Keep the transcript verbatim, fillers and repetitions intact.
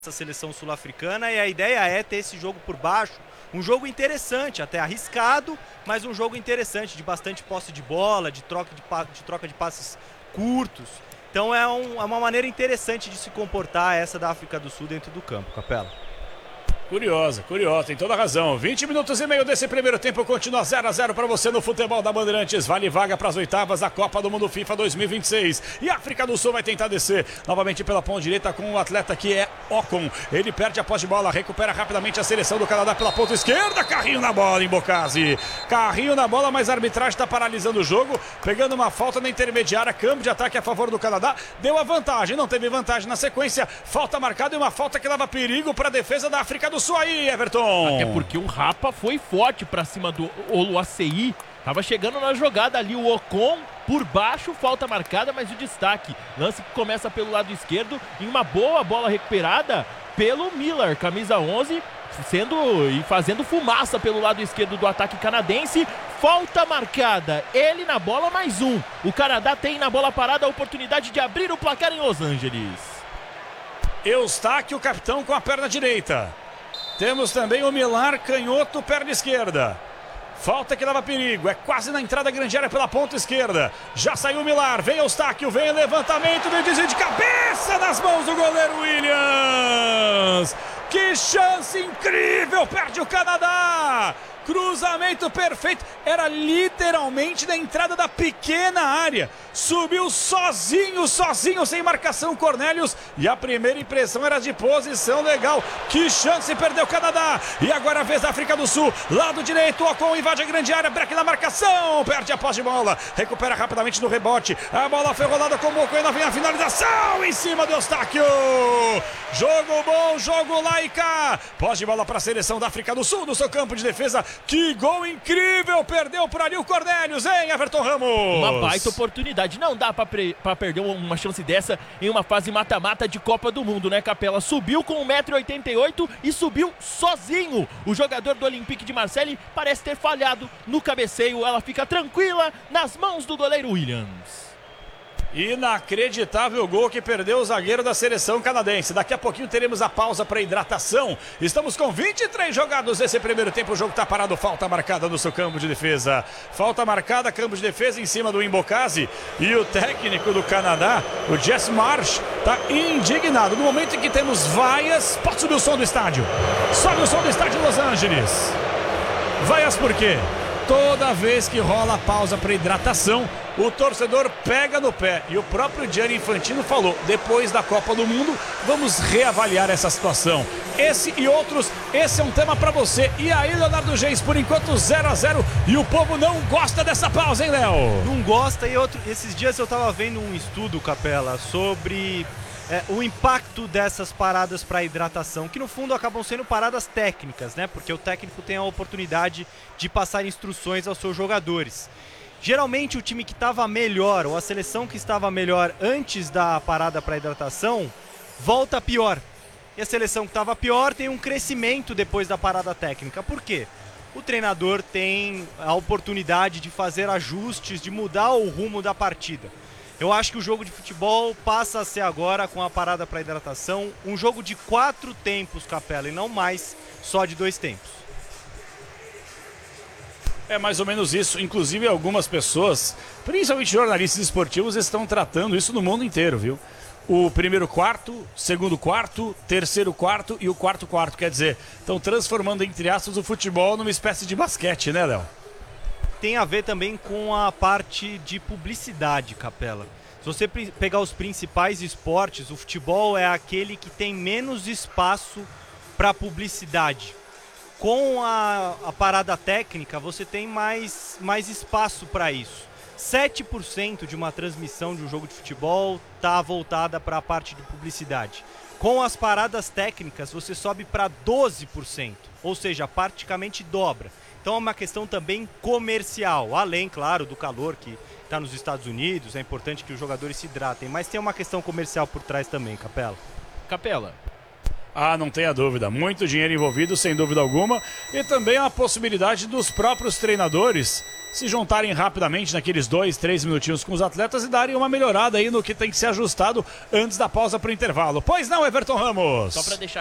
essa seleção sul-africana, e a ideia é ter esse jogo por baixo, um jogo interessante, até arriscado, mas um jogo interessante, de bastante posse de bola, de troca de, de, troca de passes curtos. Então é, um, é uma maneira interessante de se comportar essa da África do Sul dentro do campo, Capela. Curiosa, curiosa, tem toda a razão. vinte minutos e meio desse primeiro tempo, continua zero a zero para você no futebol da Bandeirantes. Vale vaga para as oitavas da Copa do Mundo FIFA dois mil e vinte e seis. E a África do Sul vai tentar descer novamente pela ponta direita com o atleta que é Ocon. Ele perde a posse de bola, recupera rapidamente a seleção do Canadá pela ponta esquerda. Carrinho na bola em Bocasi. Carrinho na bola, mas a arbitragem está paralisando o jogo, pegando uma falta na intermediária. Câmbio de ataque a favor do Canadá. Deu a vantagem, não teve vantagem na sequência. Falta marcada e uma falta que leva perigo para a defesa da África do Sul. Isso aí, Everton. Até porque o Rapa foi forte pra cima do Oluwaseyi. Tava chegando na jogada ali o Ocon por baixo, falta marcada, mas o destaque. Lance que começa pelo lado esquerdo em uma boa bola recuperada pelo Miller, camisa onze, sendo e fazendo fumaça pelo lado esquerdo do ataque canadense. Falta marcada, ele na bola, mais um. O Canadá tem na bola parada a oportunidade de abrir o placar em Los Angeles. Eustáquio, o capitão, com a perna direita. Temos também o Milar, canhoto, perna esquerda. Falta que leva perigo, é quase na entrada da grande área pela ponta esquerda. Já saiu o Milar, vem Eustáquio, vem o levantamento, vem o desvio de cabeça nas mãos do goleiro Williams. Que chance incrível, perde o Canadá. Cruzamento perfeito, era literalmente na entrada da pequena área. Subiu sozinho, sozinho, sem marcação Cornelius. E a primeira impressão era de posição legal. Que chance, perdeu o Canadá. E agora a vez da África do Sul. Lado direito, Ocon invade a grande área, break na marcação. Perde a posse de bola, recupera rapidamente no rebote. A bola foi rolada com o Mocoena, vem a finalização em cima do Eustáquio. Jogo bom, jogo lá e cá. Posse de bola para a seleção da África do Sul no seu campo de defesa. Que gol incrível, perdeu por ali o Cornelius, hein, Everton Ramos? Uma baita oportunidade, não dá pra, pra perder uma chance dessa em uma fase mata-mata de Copa do Mundo, né, Capela? Subiu com um metro e oitenta e oito e subiu sozinho. O jogador do Olympique de Marseille parece ter falhado no cabeceio, ela fica tranquila nas mãos do goleiro Williams. Inacreditável gol que perdeu o zagueiro da seleção canadense. Daqui a pouquinho teremos a pausa para hidratação. Estamos com vinte e três jogados nesse primeiro tempo. O jogo está parado, falta marcada no seu campo de defesa. Falta marcada, campo de defesa em cima do Mbokasi. E o técnico do Canadá, o Jess Marsh, está indignado. No momento em que temos vaias, pode subir o som do estádio. Sobe o som do estádio em Los Angeles. Vaias por quê? Toda vez que rola a pausa para hidratação, o torcedor pega no pé. E o próprio Gianni Infantino falou, depois da Copa do Mundo, vamos reavaliar essa situação. Esse e outros, esse é um tema para você. E aí, Leonardo Geis, por enquanto zero a zero. E o povo não gosta dessa pausa, hein, Léo? Não gosta. E outro, esses dias eu tava vendo um estudo, Capela, sobre... É, o impacto dessas paradas para hidratação, que no fundo acabam sendo paradas técnicas, né? Porque o técnico tem a oportunidade de passar instruções aos seus jogadores. Geralmente o time que estava melhor, ou a seleção que estava melhor antes da parada para hidratação, volta pior. E a seleção que estava pior tem um crescimento depois da parada técnica. Por quê? O treinador tem a oportunidade de fazer ajustes, de mudar o rumo da partida. Eu acho que o jogo de futebol passa a ser agora, com a parada para hidratação, um jogo de quatro tempos, Capela, e não mais só de dois tempos. É mais ou menos isso. Inclusive algumas pessoas, principalmente jornalistas esportivos, estão tratando isso no mundo inteiro, viu? O primeiro quarto, segundo quarto, terceiro quarto e o quarto quarto. Quer dizer, estão transformando, entre aspas, o futebol numa espécie de basquete, né, Léo? Tem a ver também com a parte de publicidade, Capela. Se você pegar os principais esportes, o futebol é aquele que tem menos espaço para publicidade. Com a, a parada técnica, você tem mais, mais espaço para isso. sete por cento de uma transmissão de um jogo de futebol está voltada para a parte de publicidade. Com as paradas técnicas, você sobe para doze por cento, ou seja, praticamente dobra. Então é uma questão também comercial, além, claro, do calor que está nos Estados Unidos, é importante que os jogadores se hidratem, mas tem uma questão comercial por trás também, Capela. Capela. Ah, não tenha dúvida, muito dinheiro envolvido, sem dúvida alguma, e também a possibilidade dos próprios treinadores se juntarem rapidamente naqueles dois, três minutinhos com os atletas e darem uma melhorada aí no que tem que ser ajustado antes da pausa para o intervalo. Pois não, Everton Ramos? Só para deixar